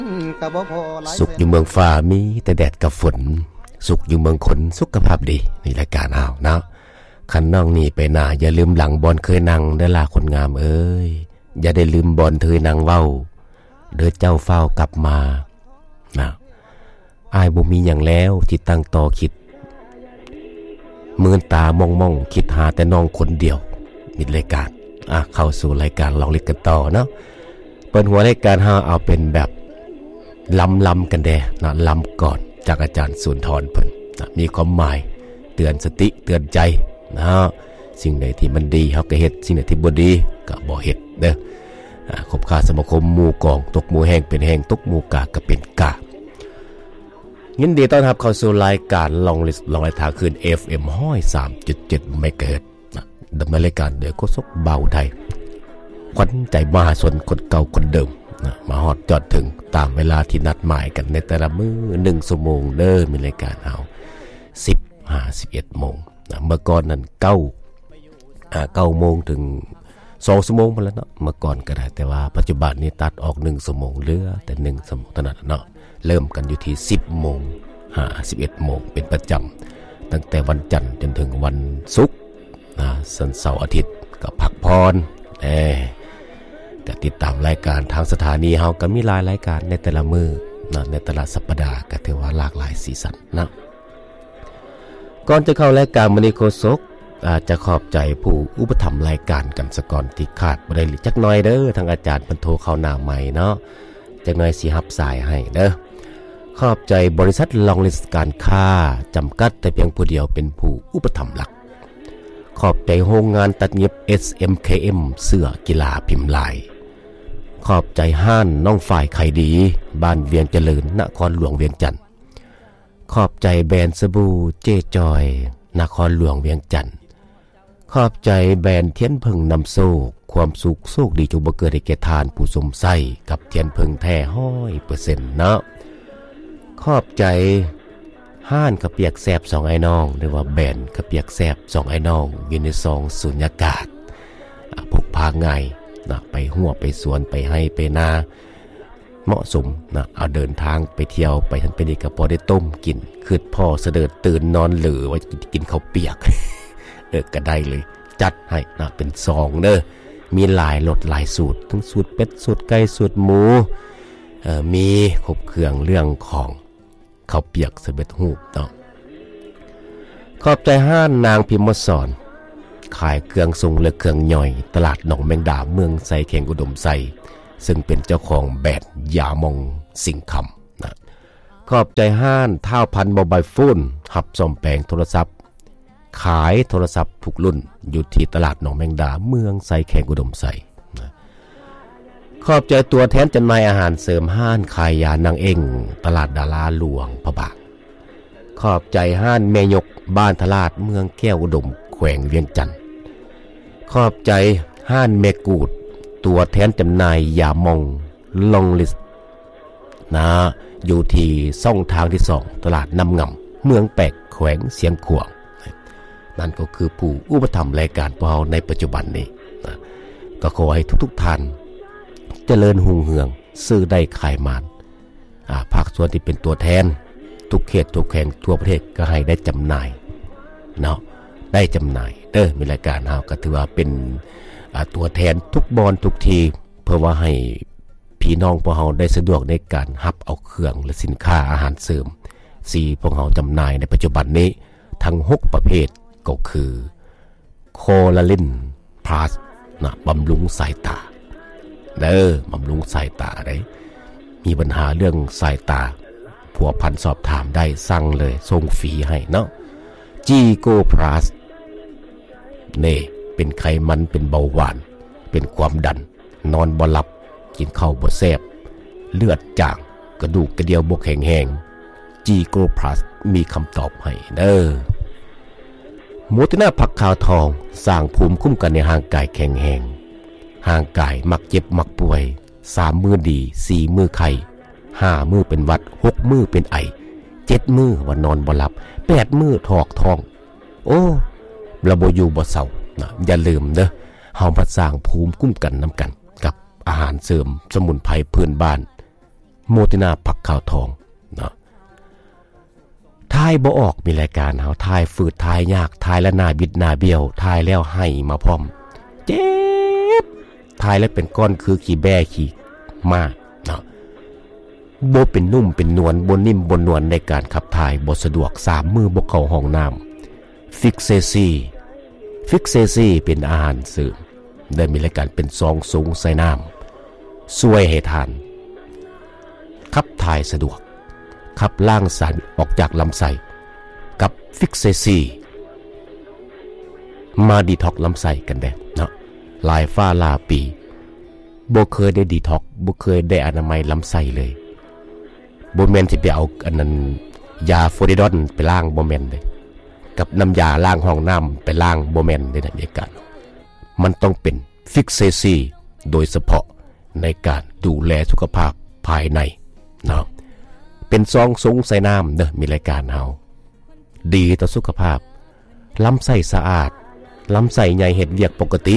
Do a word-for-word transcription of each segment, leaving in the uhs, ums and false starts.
สุขอยู่เมืองฟ้ามีแต่แดดกับฝนสุขอยู่เมืองคนสุขภาพดีนี่รายการเอาเนาะคันน้องนี่ไปหน้าอย่าลืมหลังบอนเคยนั่งเด้อล่ะคนงามเอ้ยอย่าได้ลืมบอนเคยนั่งเว้าเด้อเจ้าเฝ้ากลับมานะอายบ่มีหยังแล้วที่ตั้งต่อคิดมืนตามองๆคิดหาแต่น้องคนเดียวมิดรายการอ่ะเข้าสู่รายการลองเล่นกันต่อเนาะเปิดหัวรายการเฮาเอาเป็นแบบลำลำกันแดนะลำก่อนจากอาจารย์สุนทรเพิ่นนะมีความหมายเตือนสติเตือนใจนะสิ่งใดที่มันดีเฮาก็เฮ็ดสิ่งใดที่บ่ดีก็บ่เฮ็ดเด้ออ่าคบค้าสมาคมหมู่กองตกหมู่แห้งเป็นแห้งตกหมู่กาก็เป็นกายินดีต้อนรับเข้าสู่รายการลองลิสต์ลองรายทางคืน เอฟ เอ็ม หนึ่งสามจุดเจ็ด เมกะเฮิรตซ์นะดำเนินรายการโดยโฆษกเบาไทยขวัญใจมหาชนคนเก่าคนเดิมนะมาฮอดจอดถึงตามเวลาที่นัดหมายกันในแต่ละมื้อหนึ่งชั่วโมงเด้อมีรายการเอาสิบ ห้า สิบเอ็ดโมงนะเมื่อก่อนนั้นเก้าอ่าเก้าโมงถึงสองชั่วโมงพุ่นแล้วเนาะเมื่อก่อนก็ได้แต่ว่าปัจจุบันนี้ตัดออกหนึ่งชั่วโมงเหลือแต่หนึ่งชั่วโมงเท่านั้นเนาะเริ่มกันอยู่ที่สิบโมงห้าสิบเอ็ดโมงเป็นประจำตั้งแต่วันจันทร์จนถึงวันศุกร์นะวันเสาร์อาทิตย์ก็พักผ่อนแหมก็ติดตามรายการทางสถานีเฮาก็มีหลายรายการในแต่ละมื้อนะในแต่ละสัปดาห์ก็ถือว่าหลากหลายสีสันนะก่อนจะเข้ารายการมื้อนี้โฆษกอาจจะขอบใจผู้อุปถัมภ์รายการกันซะก่อนที่ขาดบ่ได้จักหน่อยเด้อทางอาจารย์เพิ่นโทรเข้าหน้าใหม่เนาะจักหน่อยสิรับสายให้เด้อขอบใจบริษัทลองลิสต์การค้าจำกัดแต่เพียงผู้เดียวเป็นผู้อุปถัมภ์หลักขอบใจโรงงานตัดเย็บ เอส เอ็ม เค เอ็ม เสื้อกีฬาพิมพ์ลายขอบใจห้านน้องฝ่ายไข่ดีบ้านเวียงเจริญนครหลวงเวียงจันทน์ขอบใจแบรนด์สบู่เจจอยนครหลวงเวียงจันทน์ขอบใจแบรนด์เทียนเพิงนำโซ่ความสุขโชคดีจงบังเกิดให้แก่ทานผู้สมไส้กับเทียนเพิงแท้ หนึ่งร้อยเปอร์เซ็นต์ เนาะขอบใจห้านข้าวเปียกแซ่บสองไอ้น้องหรือว่าแบรนด์ข้าวเปียกแซ่บสองไอ้น้องอยู่ในซองสุญญากาศพกพาง่ายนะไปหัวไปสวนไปให้ไปนาเหมาะสมนะเอาเดินทางไปเที่ยวไปทันไปนี่ก็พอได้ต้มกินคืดพ่อเสด็จตื่นนอนเหลือไว้กินข้าวเปียก เออก็ได้เลยจัดให้นะเป็นซองเด้อมีหลายรสหลายสูตรทั้งสูตรเป็ดสูตรไก่สูตรหมูเอ่อมีครบเครื่องเรื่องของข้าวเปียกสำเร็จรูปเนาะขอบใจห้านนางพิมพ์สอนขายเครื่องทรงและเครื่องย่อยตลาดหนองแมงดาเมืองไซเข่งอุดมไซซึ่งเป็นเจ้าของแบรนด์ยามองสิงคำนะขอบใจห้านเท้าพันโมบายโฟนหับซ่อมแปลงโทรศัพท์ขายโทรศัพท์ทุกรุ่นอยู่ที่ตลาดหนองแมงดาเมืองไซแข่งอุดมไซนะขอบใจตัวแทนจำหน่ายอาหารเสริมห้านขายยานางเอ็งตลาดดาราหลวงพระบางขอบใจห้านแม่ยกบ้านทลาดเมืองแก้วอุดมแขวงเวียงจันทน์ขอบใจห้านเมกูดตัวแทนจำหน่ายยามองลองลิสต์นะอยู่ที่ช่องทางที่สองตลาดน้ำงำเมืองแปกแขวงเสียงขวางนั่นก็คือผู้อุปถัมภ์รายการของเราในปัจจุบันนี้นะก็ขอให้ทุกๆท่านเจริญหุ่งเหืองซื้อได้ขายมานอ่าภาคส่วนที่เป็นตัวแทนทุกเขตทุกแห่งทั่วประเทศก็ให้ได้จำหน่ายเนาะได้จำหน่ายเด้อมีรายการเฮาก็ถือว่าเป็นตัวแทนทุกบอนทุกทีเพื่อว่าให้พี่น้องพวกเฮาได้สะดวกในการรับเอาเครื่องและสินค้าอาหารเสริมสี่พวกเฮาจำหน่ายในปัจจุบันนี้ทั้งหกประเภทก็คือโคลาลินพลัสนะบำรุงสายตาเด้อบำรุงสายตาได้มีปัญหาเรื่องสายตาผัวพันสอบถามได้สั่งเลยส่งฟรีให้เนาะจีโกพลัสนี่เป็นไขมันเป็นเบาหวานเป็นความดันนอนบ่หลับกินข้าวบ่แซ่บเลือดจางกระดูกกระเดี่ยวบ่แข็งแรงจีโกพลัสมีคำตอบให้เด้อหมูตินาผักขาวทองสร้างภูมิคุ้มกันในห่างกายแข็งแรงห่างกายมักเจ็บมักป่วยสามมือดีสี่มือไข้ห้ามือเป็นหวัดหกมือเป็นไอเจ็ดมือว่านอนบ่หลับแปดมือถอกท้องโอ้ระบบอยู่บ่เศร้านะอย่าลืมเด้อเฮามาสร้างภูมิคุ้มกันนำกันกับอาหารเสริมสมุนไพรพื้นบ้านโมตินาผักขาวทองเนาะทายบ่ออกมีรายการเฮาทายฝืดทายยากทายแล้วหน้าบิดหน้าเบี้ยวทายแล้วให้มาพร้อมเจ็บทายแล้วเป็นก้อนคือขี้แบ้ขี้มาเนาะบ่เป็นนุ่มเป็นนวลบ่นิ่มบ่นวลในการขับถ่ายบ่สะดวกสามมือบ่เข้าห้องน้ำฟิกเซซี่ฟิกเซซี่เป็นอาหารเสริมได้มีรายการเป็นซองสูงใส่น้ำช่วยให้ทานขับถ่ายสะดวกขับล่างสารออกจากลำไส้กับฟิกเซซี่มาดีท็อกลำไส้กันแดเนาะหลายฟ้าลาปีบ่เคยได้ดีท็อกบ่เคยได้อนามัยลำไส้เลยบ่แม่นสิไปเอาอันนั้นยาฟอริดอนไปล้างบ่แม่นเลยกับน้ำยาล้างห้องน้ำไปล้างบ่แม่นได้ในการมันต้องเป็นฟิกเซซี่โดยเฉพาะในการดูแลสุขภาพภายในเนาะเป็นซองสูงใส่น้ำเด้อมีรายการเฮาดีต่อสุขภาพลำไส้สะอาดลำไส้ใหญ่เฮ็ดเวียกปกติ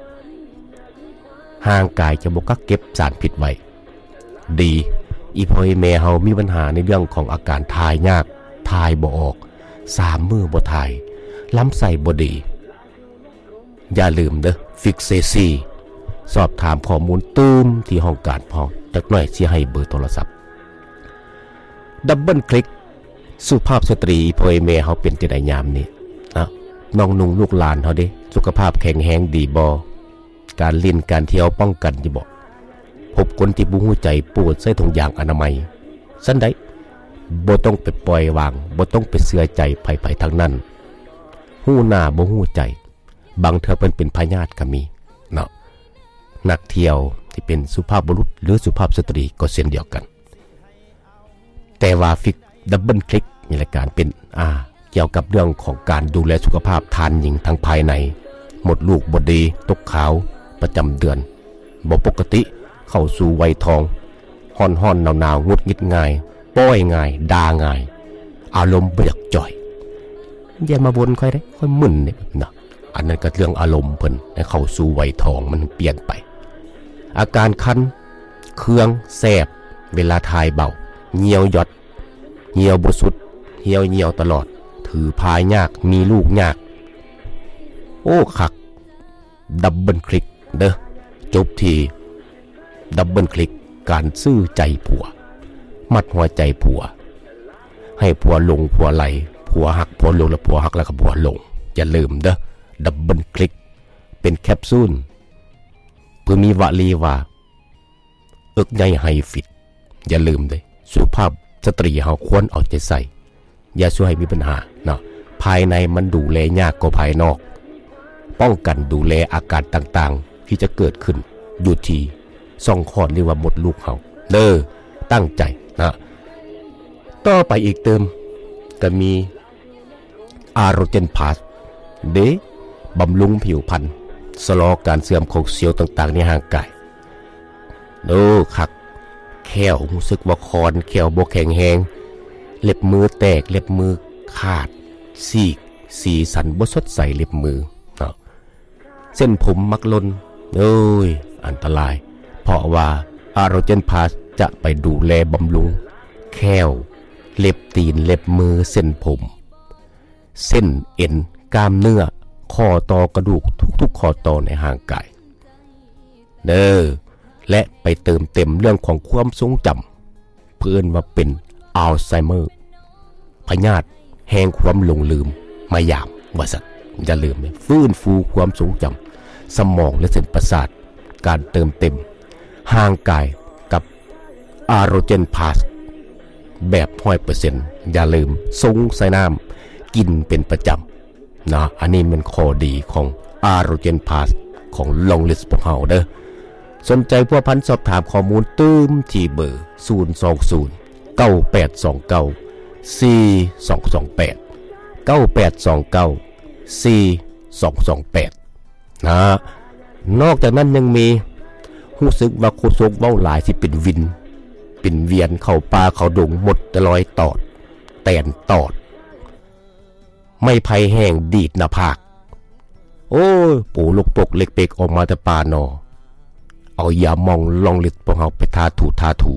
ห่างกายจะบ่กักเก็บสารพิษไว้ดีอีพ่อแม่เฮามีปัญหาในเรื่องของอาการถ่ายยากถ่ายบ่ออกสามมือบ่ถ่ายลำไส้บ่ดีอย่าลืมเด้อฟิกเซซี่สอบถามข้อมูลตื้มที่ห้องการพอจักหน่อยสิให้เบอร์โทรศัพท์ดับเบิลคลิกสุภาพสตรีพ่อแม่เฮาเป็นจังได๋ยามนี้นะน้องนุ่งลูกหลานเฮาเด้สุขภาพแข็งแรงดีบ่การเล่นการเที่ยวป้องกันอยู่บ่พบคนที่บ่ฮู้ใจปวดใส่ถุงยางอนามัยซั่นใดบ่ต้องไปปล่อยวางบ่ต้องไปเชื่อใจไผๆทั้งนั้นฮู้หน้าบ่ฮู้ใจบางเทื่อเพิ่นเป็นพยาธิก็มีเนาะนักเที่ยวที่เป็นสุภาพบุรุษหรือสุภาพสตรีก็เช่นเดียวกันแต่ว่าฟิกดับเบิลคลิกมีรายการเป็นอ่าเกี่ยวกับเรื่องของการดูแลสุขภาพทานหญิงทั้งภายในหมดลูกบ่ดีตกขาวประจำเดือนบ่ปกติเข้าสู่วัยทองฮ้อนๆหนาวๆงุดงิดง่ายป้อยง่ายด่าง่ายอารมณ์บ่อยากจ่อยอย่ามาบ่นค่อยได้ค่อยมึนนี่เนาะอันนั้นก็เรื่องอารมณ์เพิ่นให้เข้าสู่วัยทองมันเปลี่ยนไปอาการคันเคืองแสบเวลาถ่ายเบาเหี่ยวหยดเหี่ยวบ่สุดเหี่ยวเหี่ยวตลอดถือพายยากมีลูกยากโอ้คักดับเบิลคลิกเด้อจบทีดับเบิลคลิกการซื้อใจผัวมัดหัวใจผัวให้ผัวลงผัวไหลผัวหักผัวลงแล้วผัวหักแล้วก็ผัวลงอย่าลืมเด้อดับเบิลคลิกเป็นแคปซูลเพื่อมีวลีว่าเอิกใหญ่ให้ฟิตอย่าลืมเด้สุภาพสตรีเฮาควรเอาใจใส่อย่าช่วยให้มีปัญหาเนาะภายในมันดูแลยากกว่าภายนอกป้องกันดูแลอาการต่างๆที่จะเกิดขึ้นอยู่ที่ซ่องคลอดหรือว่าหมดลูกเฮาเด้อตั้งใจนะต่อไปอีกเติมก็มีอาโรเจนพาสเดบำรุงผิวพรรณชะลอการเสื่อมของเซลล์ต่างๆในร่างกายโอ้คักแขวรู้สึกว่าคอนแขวบ่แข็งแรงเล็บมือแตกเล็บมือขาดซีกสีสันบ่สดใสเล็บมือเนาะเส้นผมมักลนโอ้ยอันตรายเพราะว่าอาโรเจนพาสจะไปดูแลบำรุงแขวเล็บตีนเล็บมือเส้นผมเส้นเอ็นกล้ามเนื้อข้อต่อกระดูกทุกๆข้อต่อในร่างกายเด้อและไปเติมเต็มเรื่องของความทรงจำเพื่อนว่าเป็นอัลไซเมอร์พยาธิแห่งความหลงลืมมายามว่าสัตว์อย่าลืมนะฟื้นฟูความทรงจำสมองและเส้นประสาทการเติมเต็มห่างกายกับอาโรเจนพาสแบบร้อยเปอร์เซ็นต์อย่าลืมทรงใส่น้ำกินเป็นประจำนะอันนี้เป็นข้อดีของอาโรเจนพาสของลองลิสต์พวกเราเด้อสนใจพัวพันสอบถามข้อมูลตื้มที่เบอร์ศูนย์ สอง ศูนย์ เก้า แปด สอง เก้า สี่ สอง สอง แปด เก้า แปด สอง เก้า สี่ สอง สอง แปดนะนอกจากนั้นยังมีรู้สึกว่าโคศกเว้าหลายที่เป็นวินเป็นเวียนเข้าป่าเข้าดงหมดแต่รอยตอดแตนตอดไม่ไผแห้งดีดหน้าผากโอ้ยปู่ลูกปกเล็กเป็กออกมาแต่ป่านอเอายามองลองลิดพวกเฮาไปทาถูทาถู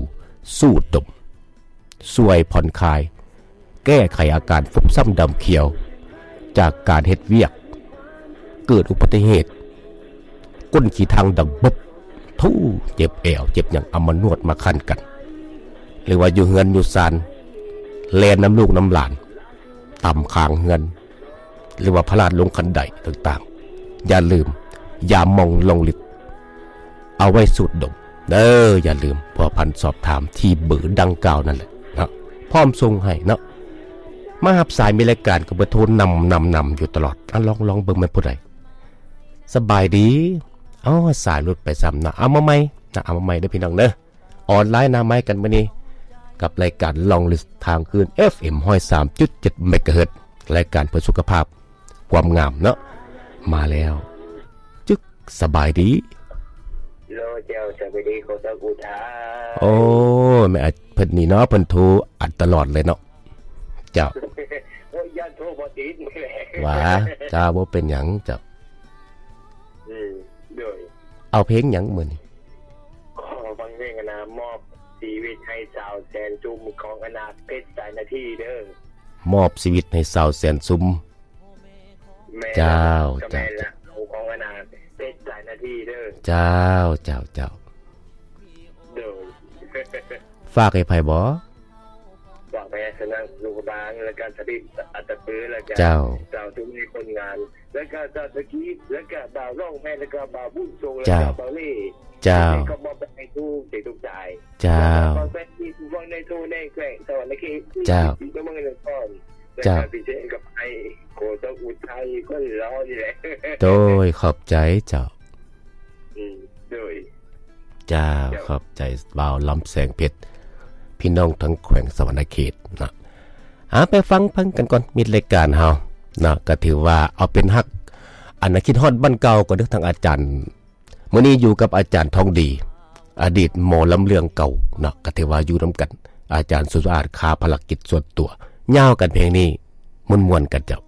สู้ดมช่วยผ่อนคลายแก้ไขอาการฟุบซ้ำดำเขียวจากการเฮ็ดเวียกเกิดอุบัติเหตุก้นขี้ทางดังบบทู่เจ็บแอวเจ็บอย่างเอามานวดมาคั้นกันหรือว่าอยู่เฮือนอยู่ซานแลนน้ำลูกน้ำหลานต่ำคางเฮือนหรือว่าพลาดลงคันไดต่างๆอย่าลืมอย่ามองลงลิดเอาไว้สูดดมเด้ออย่าลืมพอพันสอบถามที่เบอร์ดังกล่าวนั่นแหละนะพร้อมส่งให้เนาะมาหับสายมีรายการกับเบอร์โทรนำนำนำอยู่ตลอดอ่ะลองลองเบิ่งแม่ผู้ใดสบายดีอ๋อสายหลุดไปซ้ำนะเอามาใหม่นะเอามาใหม่เด้อพี่น้องเด้อออนไลน์นะไม้กันมื้อนี้กับรายการลองลิสต์ทางคืน เอฟ เอ็ม หนึ่งศูนย์สามจุดเจ็ด เมกะเฮิรตซ์รายการเพื่อสุขภาพความงามเนาะมาแล้วจึกสบายดีโลเจ้าสวัสดีโคตรกูทาโอ้แม่เพิ่นนี่เนาะเพิ่นโทรอัดตลอดเลยเนาะเจ้าโอ้ยยันโทรบ่ติดนี่แหละว่าจ้าบ่เป็นหยังเจ้าอืมโดยเอาเพลงหยังมื้อนี้ขอฟังเพลงนะมอบชีวิตให้สาวแสนจุ่มของอนาเพชรสายนาทีเด้อมอบชีวิตให้สาวแสนซุ่มเจ้าเจ้าของอนาเพชรสายนาทีเด้อเจ้าเจ้าเจ้าเด้อฝากให้ไผบ่ฝากไปสนังลูกบางแล้วก็สติอัตปื้อแล้วก็เจ้าเจ้าทุกมีคนงานแล้วก็เจ้าตะกี้แล้วก็บ่าวร้องแม่แล้วก็บ่าวบุญทรงแล้วก็บ่าวเล่เจ้าก็มอบให้ทุกเด็กทุกใจเจ้าฟังเป็นที่ฟังในทูในแกล้งสวรรค์ในที่เจ้าก็มึงเลยก่อนเจ้าพิเศษกับไอ้โคตรอุทัยก็รอนี่แหละโดยขอบใจเจ้าอืมโดยเจ้าขอบใจบ่าวลำแสงเพชรพี่น้องทั้งแขวงสวรรณเขตนะหาไปฟังพังกันก่อนมีรายการเฮานะก็ถือว่าเอาเป็นฮักอันนั้นคิดฮอดบ้านเก่าก็เด้อทางอาจารย์มื้อนี้อยู่กับอาจารย์ทองดีอดีตหมอลำเลืองเก่านะก็ถือว่าอยู่นำกันอาจารย์สุสอาดคาภารกิจส่วนตัวยาวกันเพลงนี้ม่วนๆกันเจ้า